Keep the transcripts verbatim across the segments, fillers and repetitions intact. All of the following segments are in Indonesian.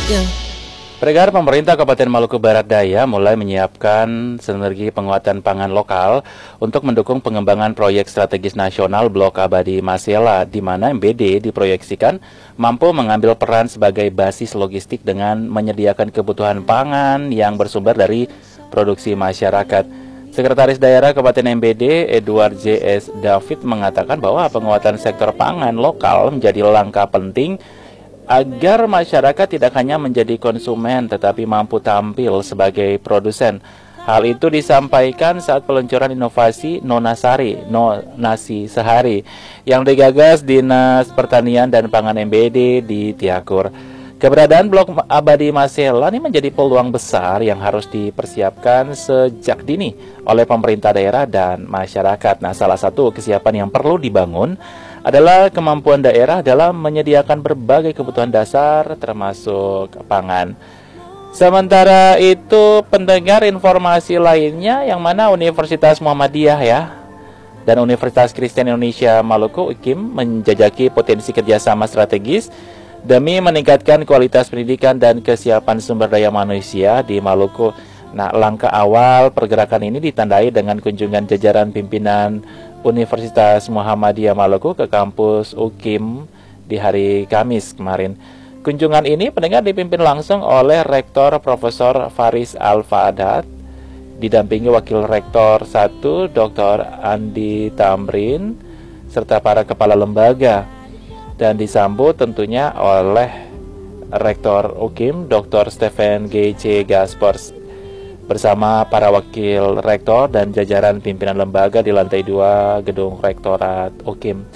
Ya. Pendengar, pemerintah Kabupaten Maluku Barat Daya mulai menyiapkan sinergi penguatan pangan lokal untuk mendukung pengembangan proyek strategis nasional Blok Abadi Masela, di mana M B D diproyeksikan mampu mengambil peran sebagai basis logistik dengan menyediakan kebutuhan pangan yang bersumber dari produksi masyarakat. Sekretaris Daerah Kabupaten M B D, Edward J S David, mengatakan bahwa penguatan sektor pangan lokal menjadi langkah penting agar masyarakat tidak hanya menjadi konsumen tetapi mampu tampil sebagai produsen. Hal itu disampaikan saat peluncuran inovasi Nonasari, No Nasi Sehari, yang digagas Dinas Pertanian dan Pangan M B D di Tiakur. Keberadaan Blok Abadi Masela ini menjadi peluang besar yang harus dipersiapkan sejak dini oleh pemerintah daerah dan masyarakat. Nah, salah satu kesiapan yang perlu dibangun adalah kemampuan daerah dalam menyediakan berbagai kebutuhan dasar termasuk pangan. Sementara itu, pendengar, informasi lainnya yang mana Universitas Muhammadiyah ya dan Universitas Kristen Indonesia Maluku U K I M menjajaki potensi kerjasama strategis demi meningkatkan kualitas pendidikan dan kesiapan sumber daya manusia di Maluku. Nah, langkah awal pergerakan ini ditandai dengan kunjungan jajaran pimpinan Universitas Muhammadiyah Maluku ke kampus U K I M di hari Kamis kemarin. Kunjungan ini pendengar dipimpin langsung oleh Rektor Profesor Faris Al-Faadat, didampingi Wakil Rektor satu Doktor Andi Tamrin, serta para kepala lembaga, dan disambut tentunya oleh Rektor U K I M Doktor Stephen G C Gaspers bersama para wakil rektor dan jajaran pimpinan lembaga di lantai dua gedung Rektorat U K I M.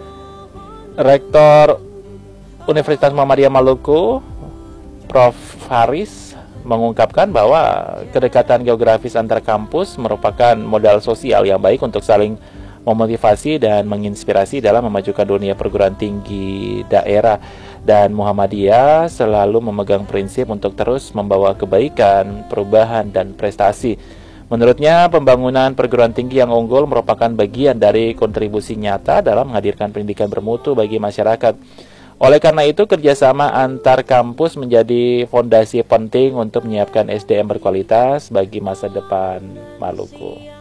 Rektor Universitas Muhammadiyah Maluku, Profesor Faris, mengungkapkan bahwa kedekatan geografis antar kampus merupakan modal sosial yang baik untuk saling memotivasi dan menginspirasi dalam memajukan dunia perguruan tinggi daerah, dan Muhammadiyah selalu memegang prinsip untuk terus membawa kebaikan, perubahan, dan prestasi. Menurutnya, pembangunan perguruan tinggi yang unggul merupakan bagian dari kontribusi nyata dalam menghadirkan pendidikan bermutu bagi masyarakat. Oleh karena itu, kerjasama antar kampus menjadi fondasi penting untuk menyiapkan S D M berkualitas bagi masa depan Maluku.